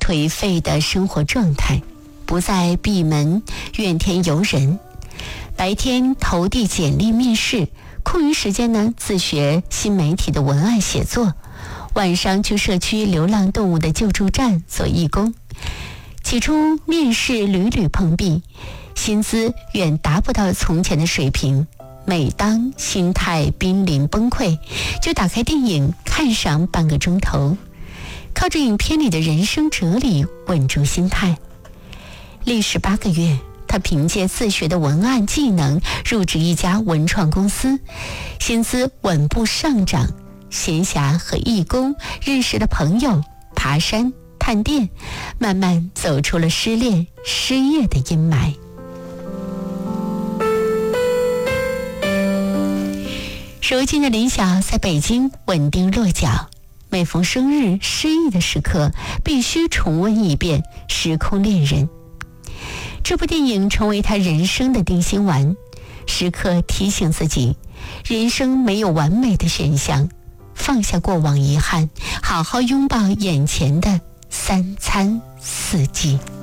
颓废的生活状态，不再闭门怨天尤人。白天投递简历面试，空余时间呢自学新媒体的文案写作，晚上去社区流浪动物的救助站做义工。起初面试屡屡碰壁，薪资远达不到从前的水平。每当心态濒临崩溃，就打开电影看上半个钟头，靠着影片里的人生哲理稳住心态。历时8个月，他凭借自学的文案技能入职一家文创公司，薪资稳步上涨。闲暇和义工认识的朋友，爬山探店，慢慢走出了失恋失业的阴霾。如今的林晓在北京稳定落脚，每逢生日失意的时刻，必须重温一遍《时空恋人》。这部电影成为他人生的定心丸，时刻提醒自己，人生没有完美的选项，放下过往遗憾，好好拥抱眼前的3餐4季。